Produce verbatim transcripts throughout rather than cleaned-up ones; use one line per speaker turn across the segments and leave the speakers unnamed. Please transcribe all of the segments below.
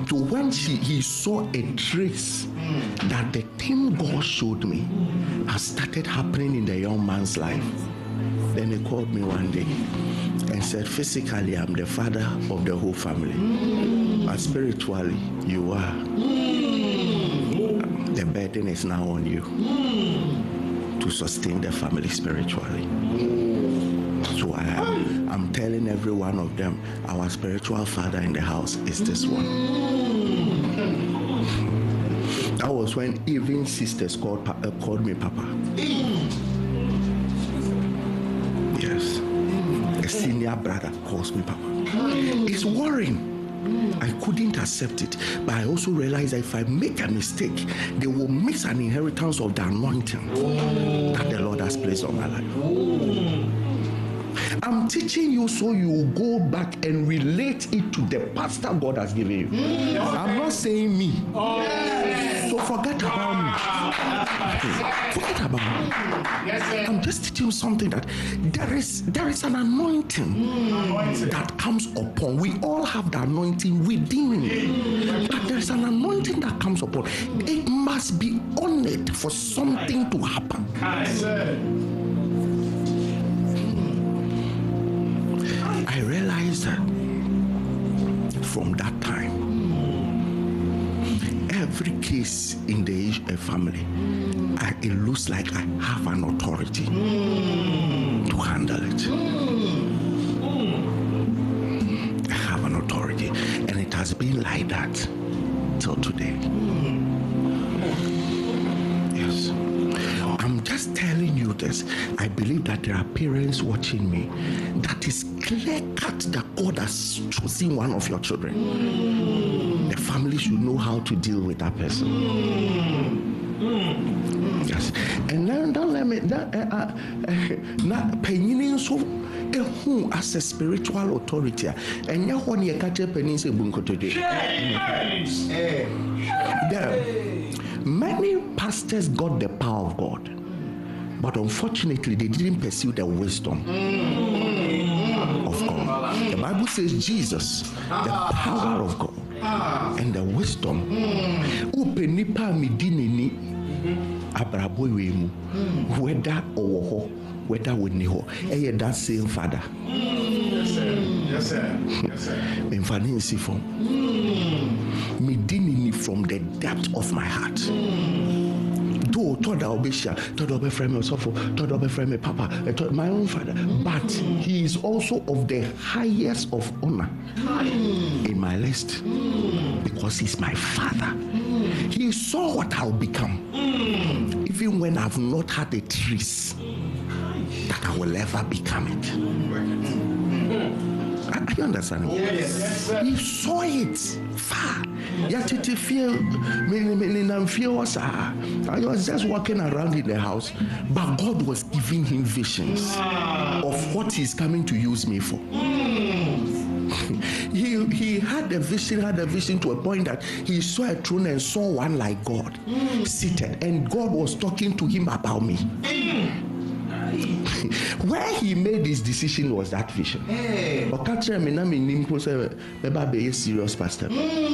So when she, he saw a trace that the thing God showed me has started happening in the young man's life, then he called me one day and said, physically, I'm the father of the whole family, but spiritually, you are. The burden is now on you to sustain the family spiritually. So I am, I'm telling every one of them, our spiritual father in the house is this one. That was when even sisters called, uh, called me Papa. Yes. A senior brother calls me Papa. It's worrying. I couldn't accept it, but I also realized that if I make a mistake, they will miss an inheritance of the anointing that the Lord has placed on my life. I'm teaching you so you go back and relate it to the pastor God has given you. I'm not saying me. So forget about me. Forget about me. I'm just teaching you something that there is there is an anointing that comes upon. We all have the anointing within. But there's an anointing that comes upon. It must be on it for something to happen. I realized that from that time, every case in the family, I, it looks like I have an authority to handle it. I have an authority, and it has been like that till today. Yes. I'm just telling you this. I believe that there are parents watching me that is clear cut that God has chosen one of your children. The family should know how to deal with that person. Yes. And then don't let me that not paying so who as a spiritual authority and you want to catch a penny say bunko today. Many pastors got the power of God, but unfortunately they didn't pursue the wisdom of God. The Bible says Jesus, the power of God and the wisdom. Whether or whether with Niho, and that same father. Yes, sir. Yes, sir. Yes, sir. Me from the depth of my heart. Though thought I'll be sure, thought I'll be friend myself, thought I'll be friend my papa, my own father, but he is also of the highest of honor in my list because he's my father. He saw what I'll become, even when I've not had a trace that I will ever become it. Are you understanding? Yes. He saw it far. Yet it fear was I was just walking around in the house, but God was giving him visions of what he's coming to use me for. he he had a vision, had a vision to a point that he saw a throne and saw one like God seated, and God was talking to him about me. Where he made his decision was that vision. Hey. Or catch him in a maybe serious pastor.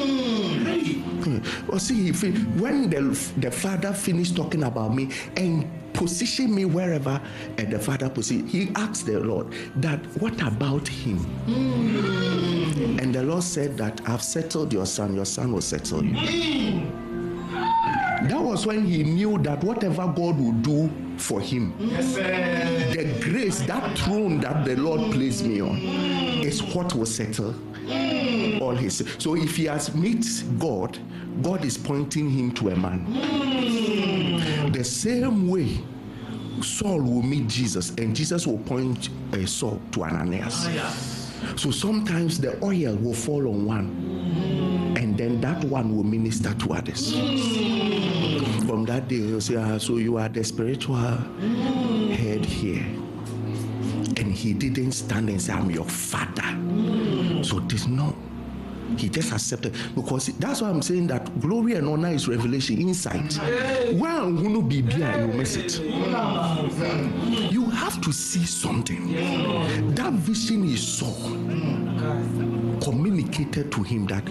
Or see, when the, the father finished talking about me and positioned me wherever and the father positioned, he asked the Lord that what about him? Mm. And the Lord said that I've settled your son, your son will settle you. Mm. That was when he knew that whatever God would do for him, yes, the grace, that throne that the Lord placed me on, is what will settle all his. So if he has met God, God is pointing him to a man. The same way Saul will meet Jesus, and Jesus will point uh, Saul to Ananias. So sometimes the oil will fall on one, and then that one will minister to others. From that day, he'll say, ah, so you are the spiritual head here. And he didn't stand and say, I'm your father. So this no. He just accepted, because that's why I'm saying that glory and honor is revelation, insight. Well, you be you miss it. You have to see something. That vision he saw communicated to him that